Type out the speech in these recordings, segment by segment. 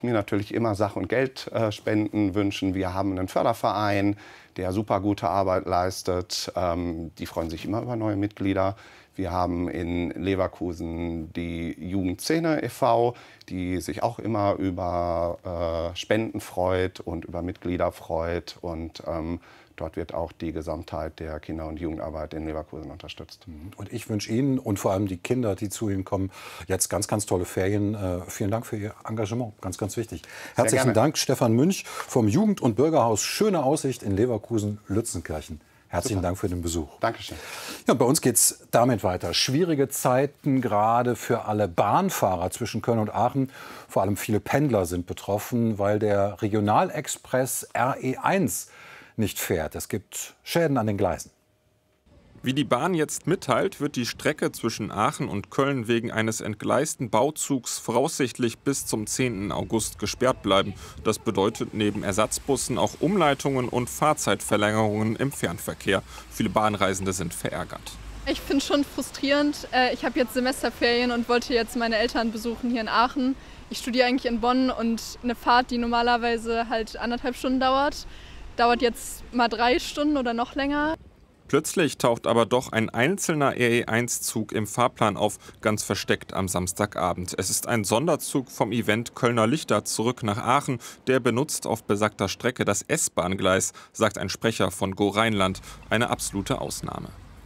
Mir natürlich immer Sach- und Geldspenden wünschen. Wir haben einen Förderverein, der super gute Arbeit leistet. Die freuen sich immer über neue Mitglieder. Wir haben in Leverkusen die Jugendszene e.V., die sich auch immer über Spenden freut und über Mitglieder freut. Und dort wird auch die Gesamtheit der Kinder- und Jugendarbeit in Leverkusen unterstützt. Und ich wünsche Ihnen und vor allem die Kinder, die zu Ihnen kommen, jetzt ganz, ganz tolle Ferien. Vielen Dank für Ihr Engagement. Ganz, ganz wichtig. Herzlichen Dank, Stefan Münch vom Jugend- und Bürgerhaus Schöne Aussicht in Leverkusen-Lützenkirchen. Herzlichen Dank für den Besuch. Dankeschön. Ja, bei uns geht es damit weiter. Schwierige Zeiten gerade für alle Bahnfahrer zwischen Köln und Aachen. Vor allem viele Pendler sind betroffen, weil der Regionalexpress RE1 nicht fährt. Es gibt Schäden an den Gleisen. Wie die Bahn jetzt mitteilt, wird die Strecke zwischen Aachen und Köln wegen eines entgleisten Bauzugs voraussichtlich bis zum 10. August gesperrt bleiben. Das bedeutet neben Ersatzbussen auch Umleitungen und Fahrzeitverlängerungen im Fernverkehr. Viele Bahnreisende sind verärgert. Ich finde es schon frustrierend. Ich habe jetzt Semesterferien und wollte jetzt meine Eltern besuchen hier in Aachen. Ich studiere eigentlich in Bonn und eine Fahrt, die normalerweise halt 1,5 Stunden dauert jetzt mal 3 Stunden oder noch länger. Plötzlich taucht aber doch ein einzelner RE1-Zug im Fahrplan auf, ganz versteckt am Samstagabend. Es ist ein Sonderzug vom Event Kölner Lichter zurück nach Aachen. Der benutzt auf besagter Strecke das S-Bahn-Gleis, sagt ein Sprecher von Go Rheinland. Eine absolute Ausnahme.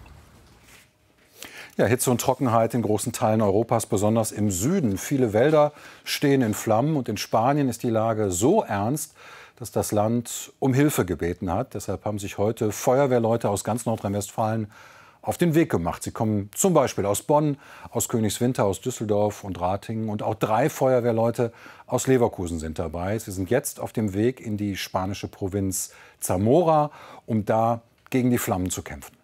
Ja, Hitze und Trockenheit in großen Teilen Europas, besonders im Süden. Viele Wälder stehen in Flammen und in Spanien ist die Lage so ernst, dass das Land um Hilfe gebeten hat. Deshalb haben sich heute Feuerwehrleute aus ganz Nordrhein-Westfalen auf den Weg gemacht. Sie kommen zum Beispiel aus Bonn, aus Königswinter, aus Düsseldorf und Ratingen. Und auch 3 Feuerwehrleute aus Leverkusen sind dabei. Sie sind jetzt auf dem Weg in die spanische Provinz Zamora, um da gegen die Flammen zu kämpfen.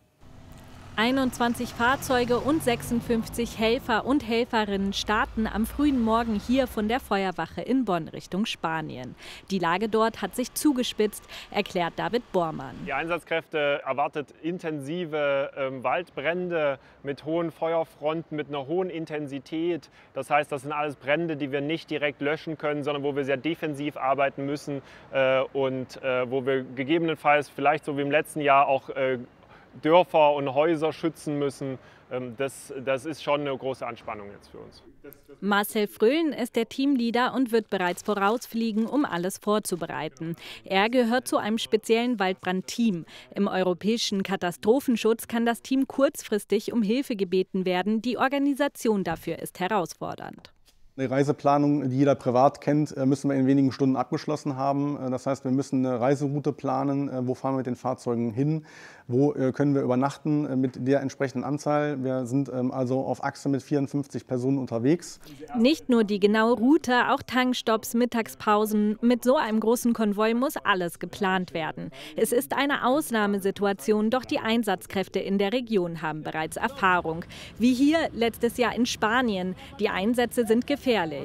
21 Fahrzeuge und 56 Helfer und Helferinnen starten am frühen Morgen hier von der Feuerwache in Bonn Richtung Spanien. Die Lage dort hat sich zugespitzt, erklärt David Bormann. Die Einsatzkräfte erwartet intensive Waldbrände mit hohen Feuerfronten, mit einer hohen Intensität. Das heißt, das sind alles Brände, die wir nicht direkt löschen können, sondern wo wir sehr defensiv arbeiten müssen und wo wir gegebenenfalls vielleicht so wie im letzten Jahr auch Dörfer und Häuser schützen müssen. Das ist schon eine große Anspannung jetzt für uns. Marcel Fröhlen ist der Teamleader und wird bereits vorausfliegen, um alles vorzubereiten. Er gehört zu einem speziellen Waldbrandteam. Im europäischen Katastrophenschutz kann das Team kurzfristig um Hilfe gebeten werden. Die Organisation dafür ist herausfordernd. Eine Reiseplanung, die jeder privat kennt, müssen wir in wenigen Stunden abgeschlossen haben. Das heißt, wir müssen eine Reiseroute planen. Wo fahren wir mit den Fahrzeugen hin? Wo können wir übernachten mit der entsprechenden Anzahl? Wir sind also auf Achse mit 54 Personen unterwegs. Nicht nur die genaue Route, auch Tankstopps, Mittagspausen. Mit so einem großen Konvoi muss alles geplant werden. Es ist eine Ausnahmesituation, doch die Einsatzkräfte in der Region haben bereits Erfahrung. Wie hier letztes Jahr in Spanien. Die Einsätze sind gefährlich.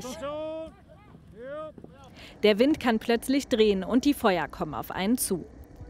Der Wind kann plötzlich drehen und die Feuer kommen auf einen zu.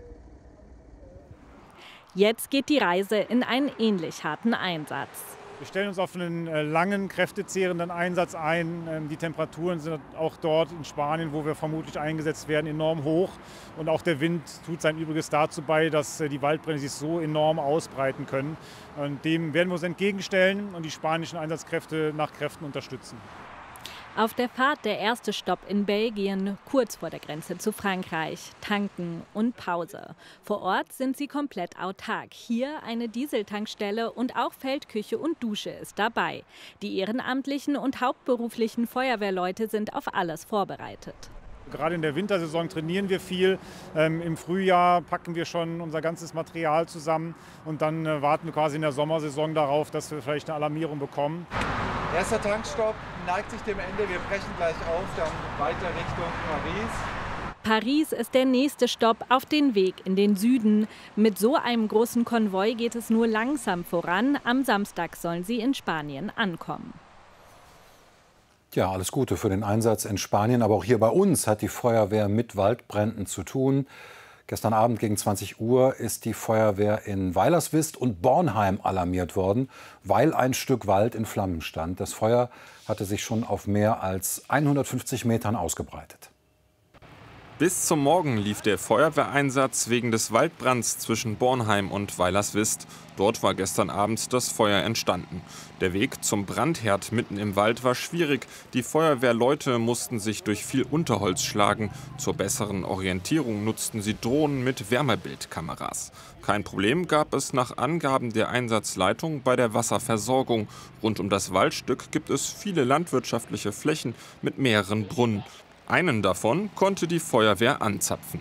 Jetzt geht die Reise in einen ähnlich harten Einsatz. Wir stellen uns auf einen langen, kräftezehrenden Einsatz ein. Die Temperaturen sind auch dort in Spanien, wo wir vermutlich eingesetzt werden, enorm hoch. Und auch der Wind tut sein Übriges dazu bei, dass die Waldbrände sich so enorm ausbreiten können. Und dem werden wir uns entgegenstellen und die spanischen Einsatzkräfte nach Kräften unterstützen. Auf der Fahrt der erste Stopp in Belgien, kurz vor der Grenze zu Frankreich. Tanken und Pause. Vor Ort sind sie komplett autark. Hier eine Dieseltankstelle und auch Feldküche und Dusche ist dabei. Die ehrenamtlichen und hauptberuflichen Feuerwehrleute sind auf alles vorbereitet. Gerade in der Wintersaison trainieren wir viel. Im Frühjahr packen wir schon unser ganzes Material zusammen und dann warten wir quasi in der Sommersaison darauf, dass wir vielleicht eine Alarmierung bekommen. Erster Tankstopp neigt sich dem Ende. Wir brechen gleich auf, dann weiter Richtung Paris. Paris ist der nächste Stopp auf den Weg in den Süden. Mit so einem großen Konvoi geht es nur langsam voran. Am Samstag sollen sie in Spanien ankommen. Ja, alles Gute für den Einsatz in Spanien. Aber auch hier bei uns hat die Feuerwehr mit Waldbränden zu tun. Gestern Abend gegen 20 Uhr ist die Feuerwehr in Weilerswist und Bornheim alarmiert worden, weil ein Stück Wald in Flammen stand. Das Feuer hatte sich schon auf mehr als 150 Metern ausgebreitet. Bis zum Morgen lief der Feuerwehreinsatz wegen des Waldbrands zwischen Bornheim und Weilerswist. Dort war gestern Abend das Feuer entstanden. Der Weg zum Brandherd mitten im Wald war schwierig. Die Feuerwehrleute mussten sich durch viel Unterholz schlagen. Zur besseren Orientierung nutzten sie Drohnen mit Wärmebildkameras. Kein Problem gab es nach Angaben der Einsatzleitung bei der Wasserversorgung. Rund um das Waldstück gibt es viele landwirtschaftliche Flächen mit mehreren Brunnen. Einen davon konnte die Feuerwehr anzapfen.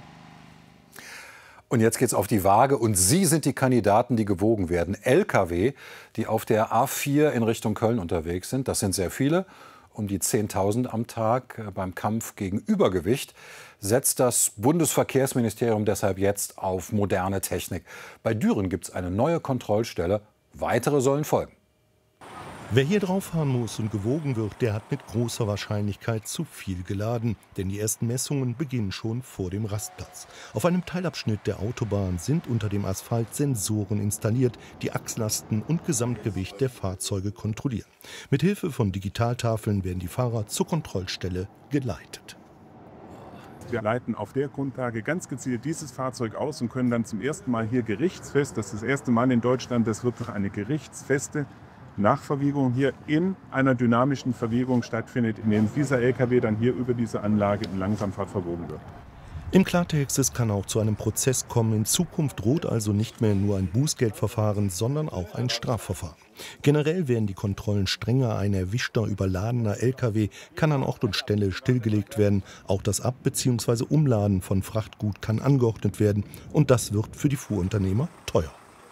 Und jetzt geht's auf die Waage und Sie sind die Kandidaten, die gewogen werden. Lkw, die auf der A4 in Richtung Köln unterwegs sind, das sind sehr viele, um die 10.000 am Tag. Beim Kampf gegen Übergewicht setzt das Bundesverkehrsministerium deshalb jetzt auf moderne Technik. Bei Düren gibt's eine neue Kontrollstelle, weitere sollen folgen. Wer hier drauf fahren muss und gewogen wird, der hat mit großer Wahrscheinlichkeit zu viel geladen. Denn die ersten Messungen beginnen schon vor dem Rastplatz. Auf einem Teilabschnitt der Autobahn sind unter dem Asphalt Sensoren installiert, die Achslasten und Gesamtgewicht der Fahrzeuge kontrollieren. Mit Hilfe von Digitaltafeln werden die Fahrer zur Kontrollstelle geleitet. Wir leiten auf der Grundlage ganz gezielt dieses Fahrzeug aus und können dann zum ersten Mal hier gerichtsfest, das ist das erste Mal in Deutschland, das wirklich eine gerichtsfeste Nachverwiegung hier in einer dynamischen Verwiegung stattfindet, in dem dieser LKW dann hier über diese Anlage in Langsamfahrt verwogen wird. Im Klartext, es kann auch zu einem Prozess kommen. In Zukunft droht also nicht mehr nur ein Bußgeldverfahren, sondern auch ein Strafverfahren. Generell werden die Kontrollen strenger. Ein erwischter, überladener LKW kann an Ort und Stelle stillgelegt werden. Auch das Ab- bzw. Umladen von Frachtgut kann angeordnet werden. Und das wird für die Fuhrunternehmer teuer.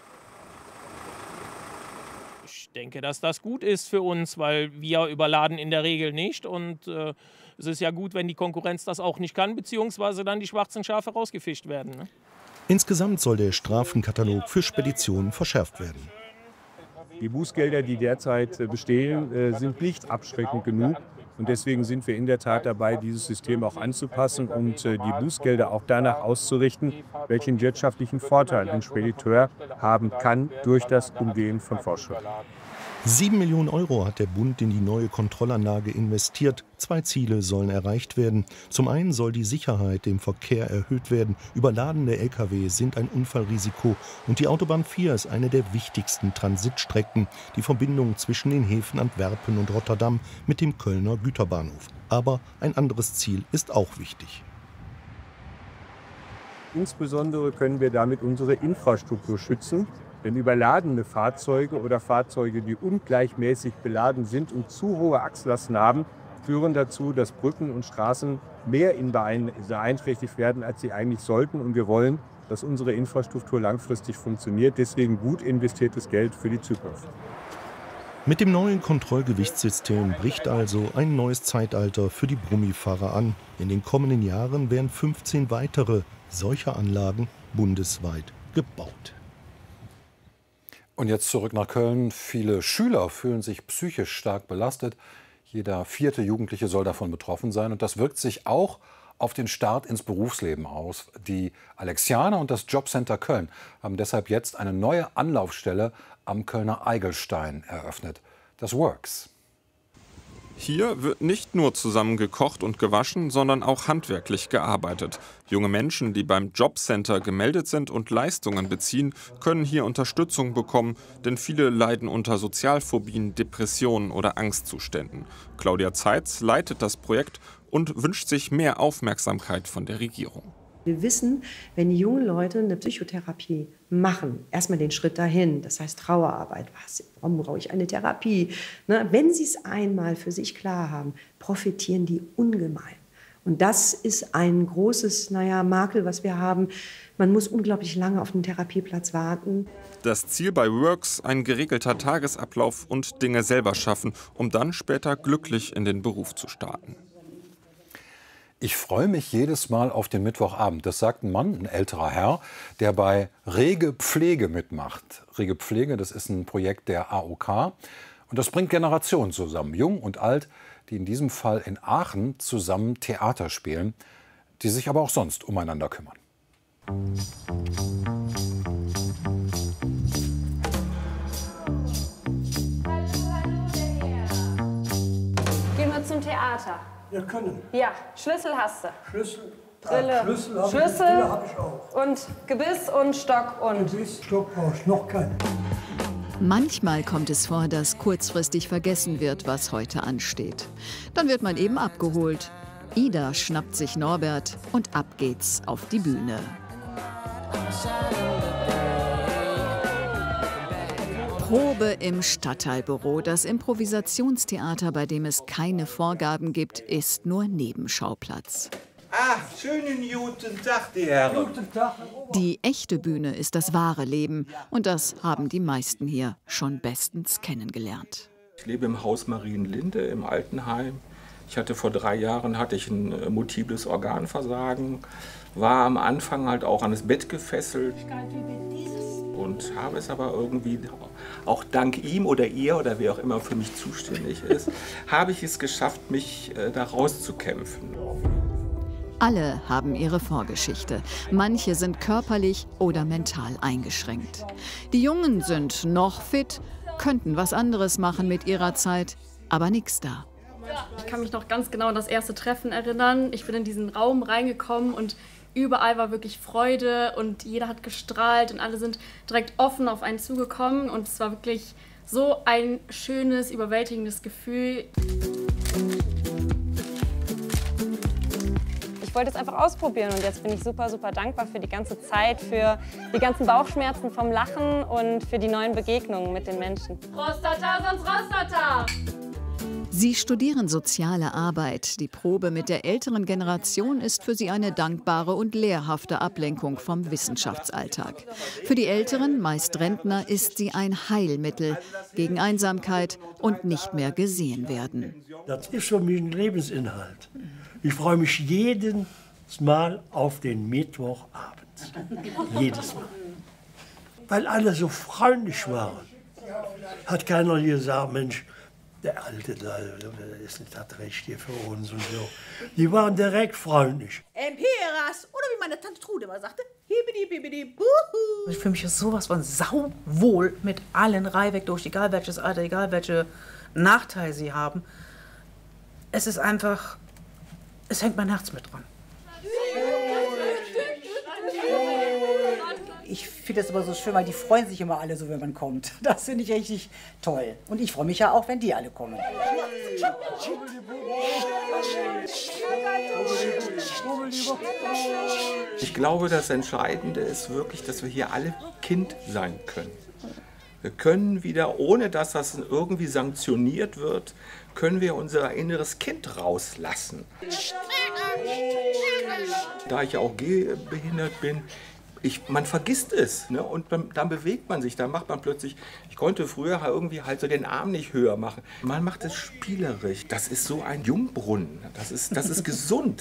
Ich denke, dass das gut ist für uns, weil wir überladen in der Regel nicht. Und es ist ja gut, wenn die Konkurrenz das auch nicht kann, beziehungsweise dann die schwarzen Schafe rausgefischt werden. Ne? Insgesamt soll der Strafenkatalog für Speditionen verschärft werden. Die Bußgelder, die derzeit bestehen, sind nicht abschreckend genug. Und deswegen sind wir in der Tat dabei, dieses System auch anzupassen und die Bußgelder auch danach auszurichten, welchen wirtschaftlichen Vorteil ein Spediteur haben kann durch das Umgehen von Vorschriften. 7 Millionen Euro hat der Bund in die neue Kontrollanlage investiert. 2 Ziele sollen erreicht werden. Zum einen soll die Sicherheit im Verkehr erhöht werden. Überladene Lkw sind ein Unfallrisiko. Und die Autobahn 4 ist eine der wichtigsten Transitstrecken. Die Verbindung zwischen den Häfen Antwerpen und Rotterdam mit dem Kölner Güterbahnhof. Aber ein anderes Ziel ist auch wichtig. Insbesondere können wir damit unsere Infrastruktur schützen. Denn überladene Fahrzeuge oder Fahrzeuge, die ungleichmäßig beladen sind und zu hohe Achslasten haben, führen dazu, dass Brücken und Straßen mehr beeinträchtigt werden, als sie eigentlich sollten. Und wir wollen, dass unsere Infrastruktur langfristig funktioniert. Deswegen gut investiertes Geld für die Zukunft. Mit dem neuen Kontrollgewichtssystem bricht also ein neues Zeitalter für die Brummifahrer an. In den kommenden Jahren werden 15 weitere solcher Anlagen bundesweit gebaut. Und jetzt zurück nach Köln. Viele Schüler fühlen sich psychisch stark belastet. Jeder 4. Jugendliche soll davon betroffen sein. Und das wirkt sich auch auf den Start ins Berufsleben aus. Die Alexianer und das Jobcenter Köln haben deshalb jetzt eine neue Anlaufstelle am Kölner Eigelstein eröffnet. Das Works. Hier wird nicht nur zusammen gekocht und gewaschen, sondern auch handwerklich gearbeitet. Junge Menschen, die beim Jobcenter gemeldet sind und Leistungen beziehen, können hier Unterstützung bekommen, denn viele leiden unter Sozialphobien, Depressionen oder Angstzuständen. Claudia Zeitz leitet das Projekt und wünscht sich mehr Aufmerksamkeit von der Regierung. Wir wissen, wenn die jungen Leute eine Psychotherapie machen, erstmal den Schritt dahin, das heißt Trauerarbeit, warum brauche ich eine Therapie? Ne? Wenn sie es einmal für sich klar haben, profitieren die ungemein. Und das ist ein großes Makel, was wir haben. Man muss unglaublich lange auf einen Therapieplatz warten. Das Ziel bei Works, ein geregelter Tagesablauf und Dinge selber schaffen, um dann später glücklich in den Beruf zu starten. Ich freue mich jedes Mal auf den Mittwochabend. Das sagt ein Mann, ein älterer Herr, der bei Rege Pflege mitmacht. Rege Pflege, das ist ein Projekt der AOK. Und das bringt Generationen zusammen, jung und alt, die in diesem Fall in Aachen zusammen Theater spielen, die sich aber auch sonst umeinander kümmern. Gehen wir zum Theater. Wir können. Ja, Schlüssel hast du. Schlüssel. Brille. Schlüssel habe Schlüssel ich auch. und Gebiss und Stock und... Gebiss, Stock brauche ich noch keinen. Manchmal kommt es vor, dass kurzfristig vergessen wird, was heute ansteht. Dann wird man eben abgeholt. Ida schnappt sich Norbert und ab geht's auf die Bühne. Probe im Stadtteilbüro. Das Improvisationstheater, bei dem es keine Vorgaben gibt, ist nur Nebenschauplatz. Ah, schönen guten Tag, die Herren. Guten Tag. Die echte Bühne ist das wahre Leben. Und das haben die meisten hier schon bestens kennengelernt. Ich lebe im Haus Marienlinde im Altenheim. Ich hatte vor 3 Jahren ein multiples Organversagen, war am Anfang halt auch an das Bett gefesselt und habe es aber irgendwie, auch dank ihm oder ihr oder wer auch immer für mich zuständig ist, habe ich es geschafft, mich da rauszukämpfen. Alle haben ihre Vorgeschichte. Manche sind körperlich oder mental eingeschränkt. Die Jungen sind noch fit, könnten was anderes machen mit ihrer Zeit, aber nix da. Ich kann mich noch ganz genau an das erste Treffen erinnern. Ich bin in diesen Raum reingekommen und überall war wirklich Freude und jeder hat gestrahlt und alle sind direkt offen auf einen zugekommen und es war wirklich so ein schönes, überwältigendes Gefühl. Ich wollte es einfach ausprobieren und jetzt bin ich super, super dankbar für die ganze Zeit, für die ganzen Bauchschmerzen vom Lachen und für die neuen Begegnungen mit den Menschen. Prostata, sonst Rostata! Sie studieren soziale Arbeit. Die Probe mit der älteren Generation ist für sie eine dankbare und lehrhafte Ablenkung vom Wissenschaftsalltag. Für die Älteren, meist Rentner, ist sie ein Heilmittel gegen Einsamkeit und nicht mehr gesehen werden. Das ist für mich ein Lebensinhalt. Ich freue mich jedes Mal auf den Mittwochabend. Jedes Mal. Weil alle so freundlich waren. Hat keiner gesagt, Mensch, der Alte da, der ist nicht das Recht hier für uns und so. Die waren direkt freundlich. Empiras, oder wie meine Tante Trude immer sagte, hibidi bibidi buhu. Ich fühle mich sowas von sauwohl mit allen reihweg durch, egal welches Alter, egal welche Nachteile sie haben. Es ist einfach, es hängt mein Herz mit dran. Ich finde das immer so schön, weil die freuen sich immer alle so, wenn man kommt. Das finde ich richtig toll. Und ich freue mich ja auch, wenn die alle kommen. Ich glaube, das Entscheidende ist wirklich, dass wir hier alle Kind sein können. Wir können wieder, ohne dass das irgendwie sanktioniert wird, können wir unser inneres Kind rauslassen. Da ich auch gehbehindert bin, man vergisst es, ne? Und dann bewegt man sich, dann macht man plötzlich, ich konnte früher irgendwie halt so den Arm nicht höher machen. Man macht es spielerisch, das ist so ein Jungbrunnen, das ist gesund.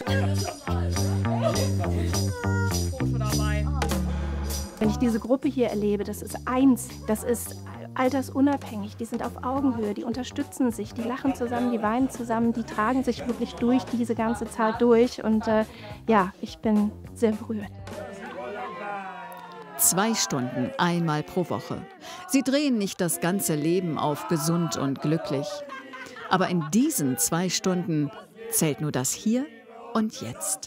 Wenn ich diese Gruppe hier erlebe, das ist eins, das ist altersunabhängig, die sind auf Augenhöhe, die unterstützen sich, die lachen zusammen, die weinen zusammen, die tragen sich wirklich durch diese ganze Zeit durch und ja, ich bin sehr berührt. 2 Stunden, einmal pro Woche. Sie drehen nicht das ganze Leben auf gesund und glücklich. Aber in diesen 2 Stunden zählt nur das Hier und Jetzt.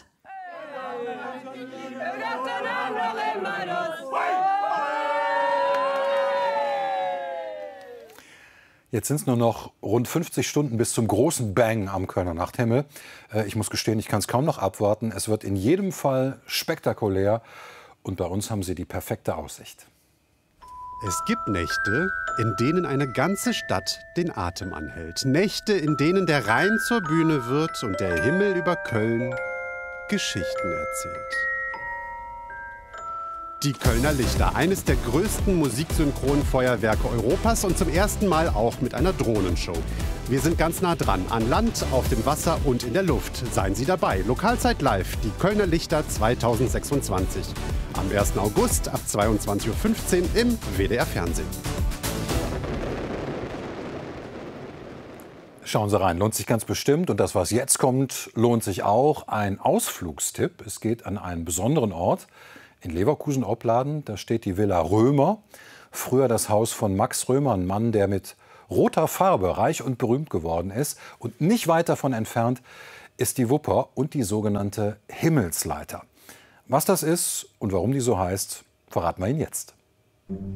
Jetzt sind es nur noch rund 50 Stunden bis zum großen Bang am Kölner Nachthimmel. Ich muss gestehen, ich kann es kaum noch abwarten. Es wird in jedem Fall spektakulär. Und bei uns haben Sie die perfekte Aussicht. Es gibt Nächte, in denen eine ganze Stadt den Atem anhält. Nächte, in denen der Rhein zur Bühne wird und der Himmel über Köln Geschichten erzählt. Die Kölner Lichter, eines der größten Musiksynchronfeuerwerke Europas und zum ersten Mal auch mit einer Drohnenshow. Wir sind ganz nah dran, an Land, auf dem Wasser und in der Luft. Seien Sie dabei. Lokalzeit live, die Kölner Lichter 2026. Am 1. August ab 22:15 Uhr im WDR Fernsehen. Schauen Sie rein, lohnt sich ganz bestimmt. Und das, was jetzt kommt, lohnt sich auch. Ein Ausflugstipp. Es geht an einen besonderen Ort In Leverkusen-Opladen, da steht die Villa Römer, früher das Haus von Max Römer, ein Mann, der mit roter Farbe reich und berühmt geworden ist. Und nicht weit davon entfernt ist die Wupper und die sogenannte Himmelsleiter. Was das ist und warum die so heißt, verraten wir Ihnen jetzt.